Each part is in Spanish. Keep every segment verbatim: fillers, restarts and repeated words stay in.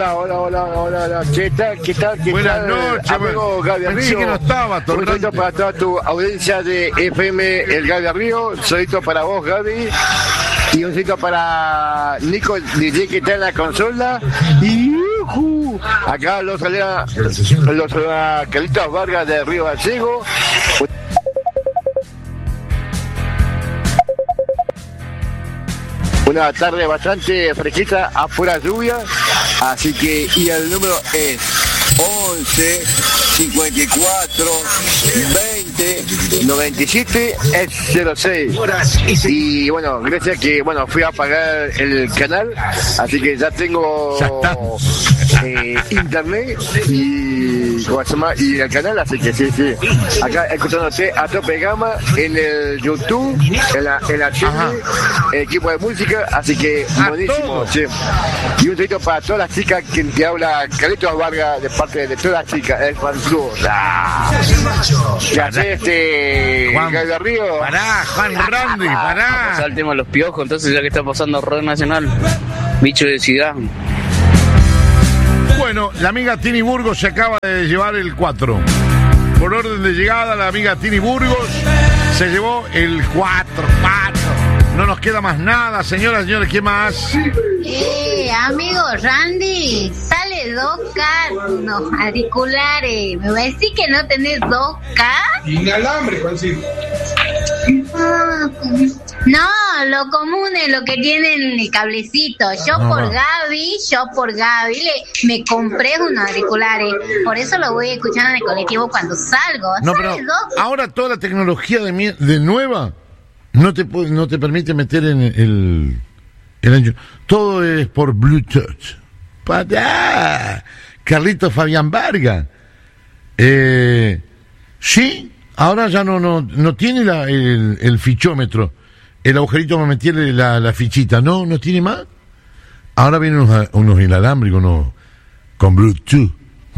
Hola, hola, hola, hola, hola. ¿Qué tal? ¿Qué tal? ¿Qué Buenas tal? noches, Amigo Gaby pensé Río. que no estaba, Un Torrante. saludo para toda tu audiencia de F M El Gaby Río. Saludito para vos, Gaby. Y un saludo para Nico, D J que está en la consola. Y uh, acá los saluda, los saluda Carlitos Vargas de Río Gallego. Una tarde bastante fresquita, afuera lluvia, así que, y el número es once, cincuenta y cuatro, veinte, noventa y siete, cero seis. Y bueno, gracias que, bueno, fui a apagar el canal, así que ya tengo Ya está. eh, internet y, ¿cómo se llama? Y el canal, así que sí, sí. Acá escuchándote a tope gama en el YouTube, en la, en la tele, el equipo de música, así que A buenísimo, todo. sí. Y un saludo para todas las chicas que te habla Carlitos Vargas de parte de todas las chicas, el fan club. Ah. ¿Qué hace este Juan, Gaby Río? Pará, Juan Randy, pará. Pasar el tema de los piojos, entonces ya que está pasando rock nacional, bicho de ciudad. Bueno, la amiga Tini Burgos se acaba de llevar el cuatro. Por orden de llegada, la amiga Tini Burgos se llevó el cuatro, cuatro. No nos queda más nada, señoras y señores, ¿qué más? Eh, amigo Randy, sale dos K, unos auriculares. ¿Me va a decir que no tenés dos K? Inalambre, Juancito. Ah, no, lo común es lo que tienen el cablecito. Yo No, por no. Gaby, yo por Gaby le, me compré unos auriculares. Por eso lo voy escuchando en el colectivo cuando salgo. No, pero ¿Sabes dos? ahora toda la tecnología de, mie- de nueva no te pu- no te permite meter en el, el ancho. Todo es por Bluetooth. ¡Para! Carlito Fabián Vargas. Eh, sí, ahora ya no no no tiene la, el, el fichómetro, el agujerito para meterle la, la fichita. No, no tiene más. Ahora vienen unos, unos inalámbricos, unos con Bluetooth.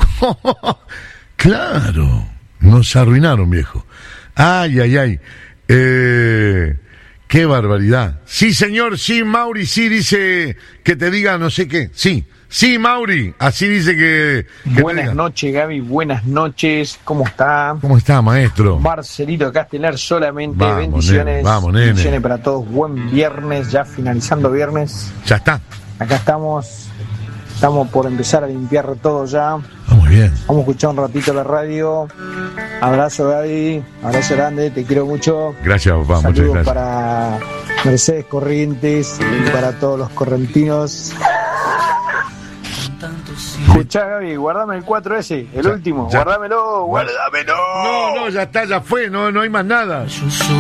Claro, nos arruinaron, viejo. Ay, ay, ay. Eh, qué barbaridad. Sí, señor, sí, Mauri, sí dice que te diga no sé qué. Sí, sí, Mauri, así dice que... que te Buenas diga. noches, Gaby, buenas noches, ¿cómo está? ¿Cómo está, maestro? Marcelito Castelar, solamente Vamos, bendiciones, nene, vamos, nene. bendiciones para todos, buen viernes, ya finalizando viernes, Ya está. acá estamos, estamos por empezar a limpiar todo ya, Ah, muy bien. vamos a escuchar un ratito la radio, abrazo Gaby, abrazo grande, te quiero mucho, Gracias, papá, muchas saludos gracias. para Mercedes Corrientes y para todos los correntinos. Escuchá Gaby, guardame el cuatro ese, el Ya, último, ya. guárdamelo, guárdamelo. No, no, ya está, ya fue, no, no hay más nada.